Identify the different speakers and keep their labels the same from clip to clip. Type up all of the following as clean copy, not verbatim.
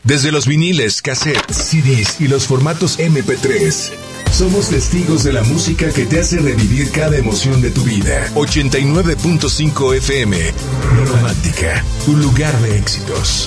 Speaker 1: Desde los viniles, cassettes, CDs y los formatos MP3. Somos testigos de la música que te hace revivir cada emoción de tu vida. 89.5 FM. Romántica, tu lugar de éxitos.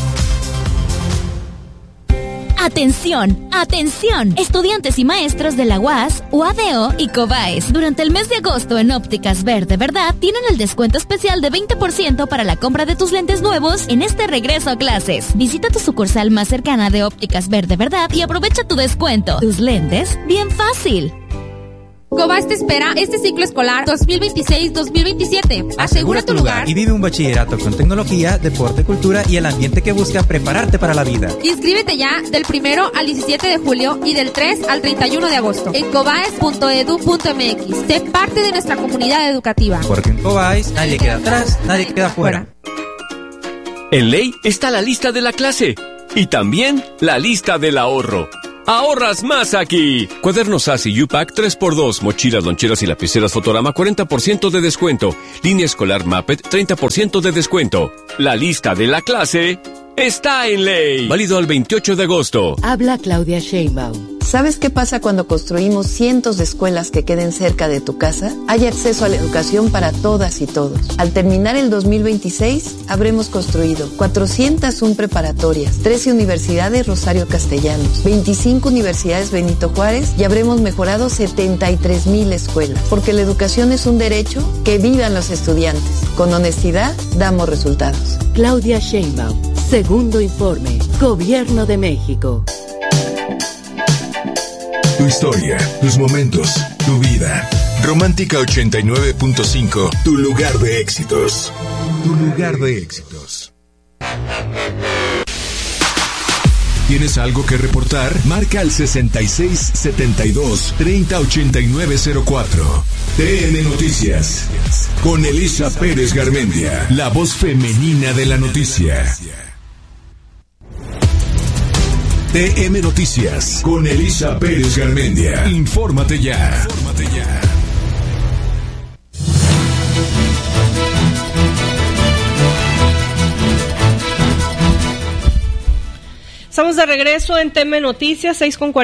Speaker 2: ¡Atención! ¡Atención! Estudiantes y maestros de la UAS, UADO y COBAES. Durante el mes de agosto en Ópticas Verde Verdad tienen el descuento especial de 20% para la compra de tus lentes nuevos en este regreso a clases. Visita tu sucursal más cercana de Ópticas Verde Verdad y aprovecha tu descuento. Tus lentes, bien fácil.
Speaker 3: COBAES te espera este ciclo escolar 2026-2027. Asegura tu lugar
Speaker 4: y vive un bachillerato con tecnología, deporte, cultura y el ambiente que busca prepararte para la vida.
Speaker 3: Inscríbete ya del 1 al 17 de julio y del 3 al 31 de agosto en cobaes.edu.mx. Sé parte de nuestra comunidad educativa.
Speaker 4: Porque en COBAES nadie queda atrás, nadie queda fuera.
Speaker 5: En ley está la lista de la clase y también la lista del ahorro. ¡Ahorras más aquí! Cuadernos ASI U-Pack 3x2, mochilas, loncheras y lapiceras Fotorama 40% de descuento. Línea escolar Muppet 30% de descuento. La lista de la clase está en ley. Válido al 28 de agosto.
Speaker 6: Habla Claudia Sheinbaum. ¿Sabes qué pasa cuando construimos cientos de escuelas que queden cerca de tu casa? Hay acceso a la educación para todas y todos. Al terminar el 2026, habremos construido 401 preparatorias, 13 universidades Rosario Castellanos, 25 universidades Benito Juárez y habremos mejorado 73,000 escuelas. Porque la educación es un derecho, que vivan los estudiantes. Con honestidad, damos resultados.
Speaker 7: Claudia Sheinbaum, segundo informe, Gobierno de México.
Speaker 1: Tu historia, tus momentos, tu vida. Romántica 89.5, tu lugar de éxitos. Tu lugar de éxitos. ¿Tienes algo que reportar? Marca al 6672-308904. TN Noticias. Con Elisa Pérez Garmendia, la voz femenina de la noticia. TM Noticias con Elisa Pérez Garmendia. Infórmate ya.
Speaker 8: Estamos de regreso en TM Noticias,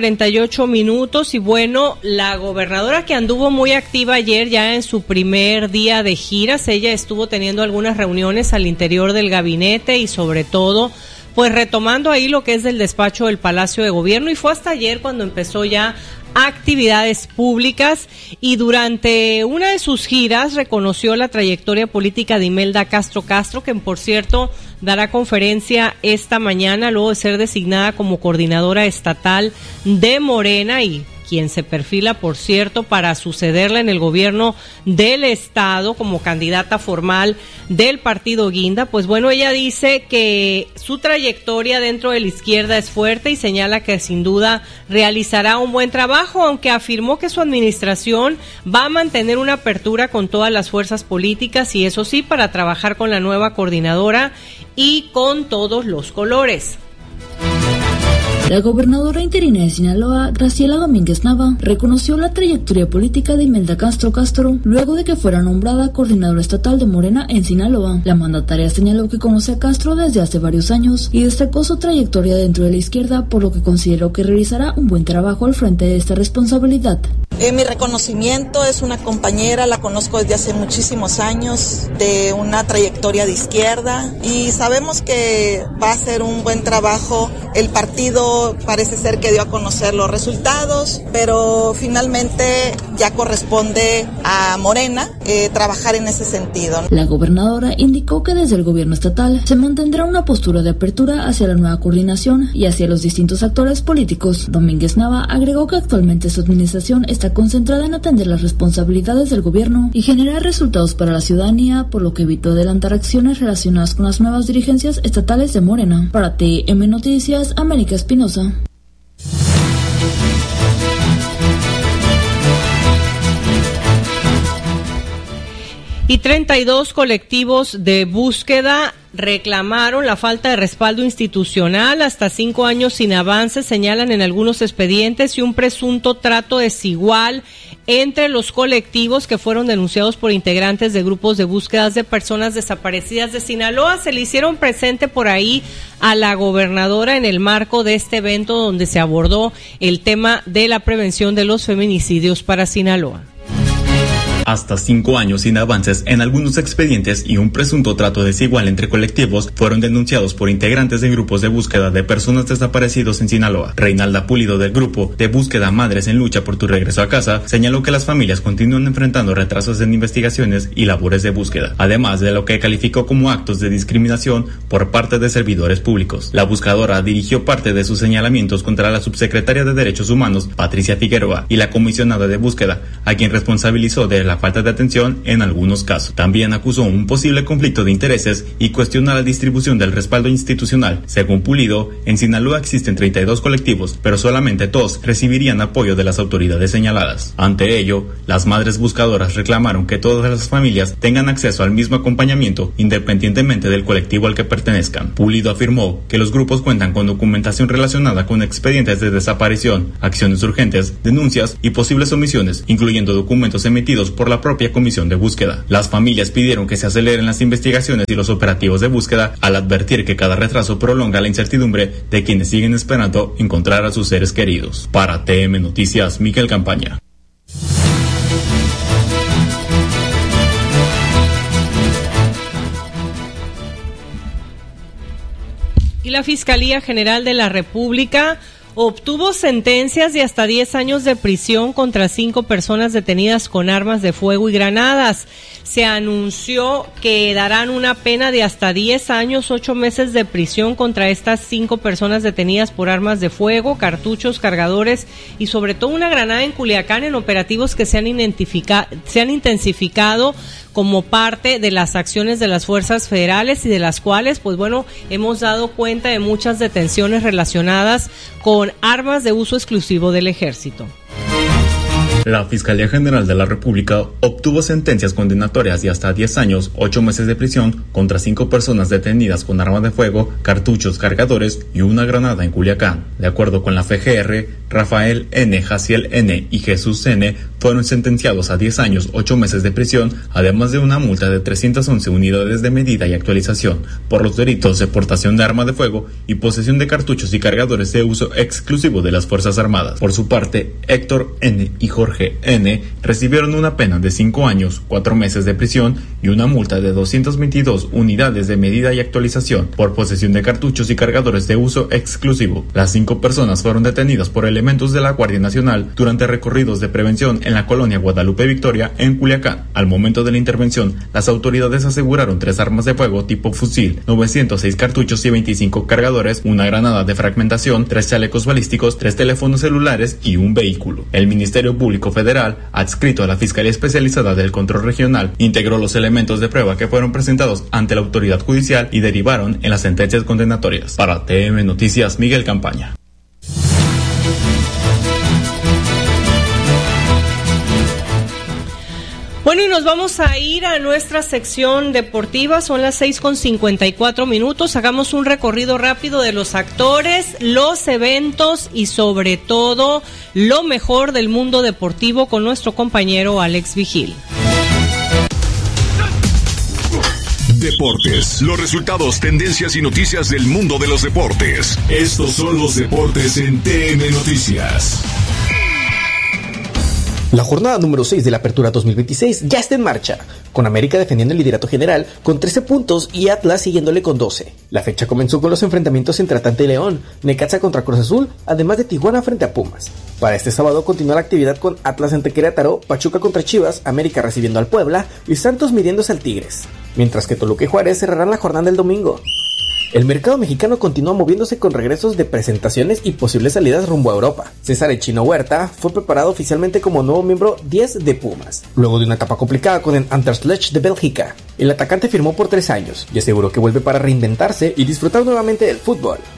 Speaker 8: 6:48 y bueno, la gobernadora que anduvo muy activa ayer ya en su primer día de giras, ella estuvo teniendo algunas reuniones al interior del gabinete y sobre todo pues retomando ahí lo que es del despacho del Palacio de Gobierno, y fue hasta ayer cuando empezó ya actividades públicas, y durante una de sus giras reconoció la trayectoria política de Imelda Castro Castro, quien por cierto dará conferencia esta mañana luego de ser designada como coordinadora estatal de Morena y quien se perfila, por cierto, para sucederla en el gobierno del estado como candidata formal del partido Guinda. Pues bueno, ella dice que su trayectoria dentro de la izquierda es fuerte y señala que sin duda realizará un buen trabajo, aunque afirmó que su administración va a mantener una apertura con todas las fuerzas políticas y eso sí, para trabajar con la nueva coordinadora y con todos los colores.
Speaker 9: La gobernadora interina de Sinaloa, Graciela Domínguez Nava, reconoció la trayectoria política de Imelda Castro Castro luego de que fuera nombrada coordinadora estatal de Morena en Sinaloa. La mandataria señaló que conoce a Castro desde hace varios años y destacó su trayectoria dentro de la izquierda, por lo que consideró que realizará un buen trabajo al frente de esta responsabilidad.
Speaker 10: Mi reconocimiento, es una compañera, la conozco desde hace muchísimos años, de una trayectoria de izquierda, y sabemos que va a hacer un buen trabajo. El partido parece ser que dio a conocer los resultados, pero finalmente ya corresponde a Morena trabajar en ese sentido.
Speaker 9: La gobernadora indicó que desde el gobierno estatal se mantendrá una postura de apertura hacia la nueva coordinación y hacia los distintos actores políticos. Domínguez Nava agregó que actualmente su administración está concentrada en atender las responsabilidades del gobierno y generar resultados para la ciudadanía, por lo que evitó adelantar acciones relacionadas con las nuevas dirigencias estatales de Morena. Para TM Noticias, América Espinosa.
Speaker 8: Y 32 colectivos de búsqueda reclamaron la falta de respaldo institucional, hasta 5 años sin avances, señalan en algunos expedientes, y un presunto trato desigual entre los colectivos que fueron denunciados por integrantes de grupos de búsquedas de personas desaparecidas de Sinaloa. Se le hicieron presente por ahí a la gobernadora en el marco de este evento donde se abordó el tema de la prevención de los feminicidios para Sinaloa.
Speaker 11: Hasta 5 años sin avances en algunos expedientes y un presunto trato desigual entre colectivos fueron denunciados por integrantes de grupos de búsqueda de personas desaparecidos en Sinaloa. Reinalda Pulido, del grupo de búsqueda Madres en Lucha por tu Regreso a Casa, señaló que las familias continúan enfrentando retrasos en investigaciones y labores de búsqueda, además de lo que calificó como actos de discriminación por parte de servidores públicos. La buscadora dirigió parte de sus señalamientos contra la subsecretaria de Derechos Humanos, Patricia Figueroa, y la comisionada de búsqueda, a quien responsabilizó de la falta de atención en algunos casos. También acusó un posible conflicto de intereses y cuestiona la distribución del respaldo institucional. Según Pulido, en Sinaloa existen 32 colectivos, pero solamente 2 recibirían apoyo de las autoridades señaladas. Ante ello, las madres buscadoras reclamaron que todas las familias tengan acceso al mismo acompañamiento independientemente del colectivo al que pertenezcan. Pulido afirmó que los grupos cuentan con documentación relacionada con expedientes de desaparición, acciones urgentes, denuncias y posibles omisiones, incluyendo documentos emitidos por la propia comisión de búsqueda. Las familias pidieron que se aceleren las investigaciones y los operativos de búsqueda al advertir que cada retraso prolonga la incertidumbre de quienes siguen esperando encontrar a sus seres queridos. Para TM Noticias, Miguel Campaña.
Speaker 8: Y la Fiscalía General de la República obtuvo sentencias de hasta 10 años de prisión contra 5 personas detenidas con armas de fuego y granadas. Se anunció que darán una pena de hasta 10 años, 8 meses de prisión contra estas 5 personas detenidas por armas de fuego, cartuchos, cargadores y sobre todo una granada en Culiacán en operativos que se han intensificado como parte de las acciones de las fuerzas federales y de las cuales, pues bueno, hemos dado cuenta de muchas detenciones relacionadas con armas de uso exclusivo del ejército.
Speaker 11: La Fiscalía General de la República obtuvo sentencias condenatorias de hasta 10 años, 8 meses de prisión contra 5 personas detenidas con armas de fuego, cartuchos, cargadores y una granada en Culiacán. De acuerdo con la FGR, Rafael N., Jaciel N. y Jesús N. fueron sentenciados a 10 años, 8 meses de prisión, además de una multa de 311 unidades de medida y actualización por los delitos de portación de arma de fuego y posesión de cartuchos y cargadores de uso exclusivo de las Fuerzas Armadas. Por su parte, Héctor N. y Jorge N. recibieron una pena de 5 años, 4 meses de prisión y una multa de 222 unidades de medida y actualización por posesión de cartuchos y cargadores de uso exclusivo. Las 5 personas fueron detenidas por elementos de la Guardia Nacional durante recorridos de prevención en la colonia Guadalupe Victoria en Culiacán. Al momento de la intervención, las autoridades aseguraron 3 armas de fuego tipo fusil, 906 cartuchos y 25 cargadores, una granada de fragmentación, 3 chalecos balísticos, 3 teléfonos celulares y un vehículo. El Ministerio Público Federal, adscrito a la Fiscalía Especializada del Control Regional, integró los elementos de prueba que fueron presentados ante la autoridad judicial y derivaron en las sentencias condenatorias. Para TM Noticias, Miguel Campaña.
Speaker 8: Bueno, y nos vamos a ir a nuestra sección deportiva, son las 6:54. Hagamos un recorrido rápido de los actores, los eventos y sobre todo lo mejor del mundo deportivo con nuestro compañero Alex Vigil.
Speaker 1: Deportes, los resultados, tendencias y noticias del mundo de los deportes. Estos son los deportes en TN Noticias.
Speaker 12: La jornada número 6 de la Apertura 2026 ya está en marcha, con América defendiendo el liderato general con 13 puntos y Atlas siguiéndole con 12. La fecha comenzó con los enfrentamientos entre Atlante y León, Necaxa contra Cruz Azul, además de Tijuana frente a Pumas. Para este sábado continúa la actividad con Atlas ante Querétaro, Pachuca contra Chivas, América recibiendo al Puebla y Santos midiéndose al Tigres, mientras que Toluca y Juárez cerrarán la jornada del domingo. El mercado mexicano continúa moviéndose con regresos de presentaciones y posibles salidas rumbo a Europa. César El Chino Huerta fue preparado oficialmente como nuevo miembro 10 de Pumas, luego de una etapa complicada con el Anderlecht de Bélgica. El atacante firmó por 3 años y aseguró que vuelve para reinventarse y disfrutar nuevamente del fútbol.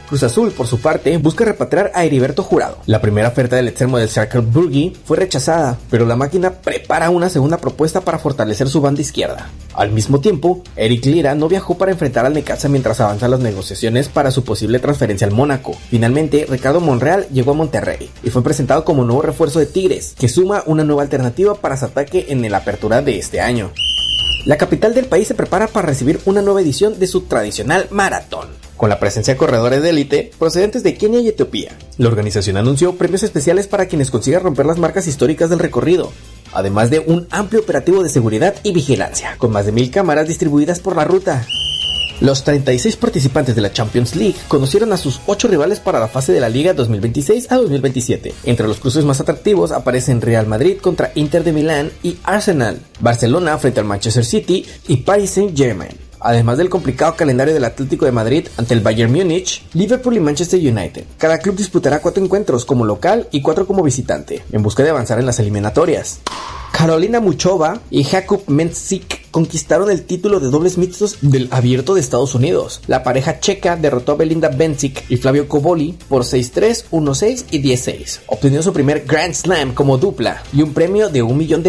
Speaker 12: Cruz Azul, por su parte, busca repatriar a Heriberto Jurado. La primera oferta del extremo del Cercle Brugge fue rechazada, pero la máquina prepara una segunda propuesta para fortalecer su banda izquierda. Al mismo tiempo, Eric Lira no viajó para enfrentar al Necaxa mientras avanzan las negociaciones para su posible transferencia al Mónaco. Finalmente, Ricardo Monreal llegó a Monterrey y fue presentado como nuevo refuerzo de Tigres, que suma una nueva alternativa para su ataque en el apertura de este año. La capital del país se prepara para recibir una nueva edición de su tradicional maratón, con la presencia de corredores de élite procedentes de Kenia y Etiopía. La organización anunció premios especiales para quienes consigan romper las marcas históricas del recorrido, además de un amplio operativo de seguridad y vigilancia, con más de 1000 cámaras distribuidas por la ruta. Los 36 participantes de la Champions League conocieron a sus 8 rivales para la fase de la Liga 2026 a 2027. Entre los cruces más atractivos aparecen Real Madrid contra Inter de Milán y Arsenal, Barcelona frente al Manchester City y Paris Saint-Germain. Además del complicado calendario del Atlético de Madrid ante el Bayern Múnich, Liverpool y Manchester United. Cada club disputará 4 encuentros como local y 4 como visitante, en busca de avanzar en las eliminatorias. Karolina Muchova y Jakub Mensik conquistaron el título de dobles mixtos del Abierto de Estados Unidos. La pareja checa derrotó a Belinda Bencic y Flavio Cobolli por 6-3, 1-6 y 10-6, obteniendo su primer Grand Slam como dupla y un premio de $1 millón.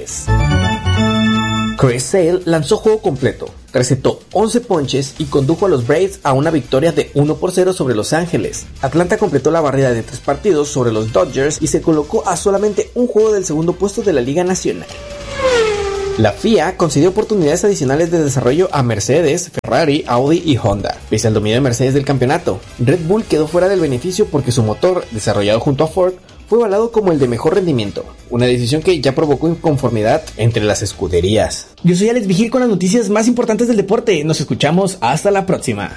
Speaker 12: Chris Sale lanzó juego completo, recetó 11 ponches y condujo a los Braves a una victoria de 1-0 sobre Los Ángeles. Atlanta completó la barrida de 3 partidos sobre los Dodgers y se colocó a solamente un juego del segundo puesto de la Liga Nacional. La FIA concedió oportunidades adicionales de desarrollo a Mercedes, Ferrari, Audi y Honda, pese al dominio de Mercedes del campeonato. Red Bull quedó fuera del beneficio porque su motor, desarrollado junto a Ford, fue avalado como el de mejor rendimiento, una decisión que ya provocó inconformidad entre las escuderías. Yo soy Alex Vigil con las noticias más importantes del deporte. Nos escuchamos hasta la próxima.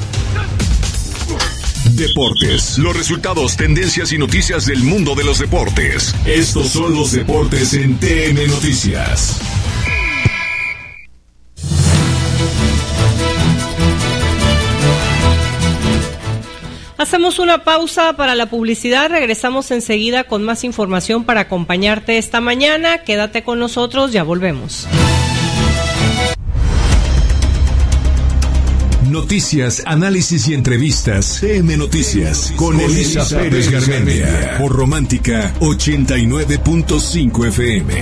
Speaker 1: Deportes, los resultados, tendencias y noticias del mundo de los deportes. Estos son los deportes en TN Noticias.
Speaker 8: Hacemos una pausa para la publicidad, regresamos enseguida con más información para acompañarte esta mañana. Quédate con nosotros, ya volvemos.
Speaker 1: Noticias, análisis y entrevistas. TN Noticias con Elisa Pérez Garmendia por Romántica 89.5 FM.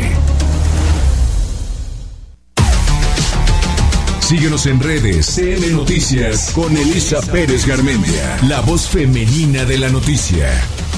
Speaker 1: Síguenos en redes. TN Noticias con Elisa Pérez Garmendia, la voz femenina de la noticia.